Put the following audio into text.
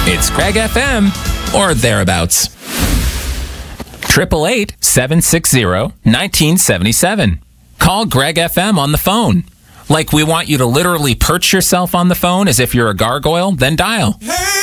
It's Greg FM, or thereabouts. 888-760-1977. Call Greg FM on the phone. Like we want you to literally perch yourself on the phone as if you're a gargoyle, then dial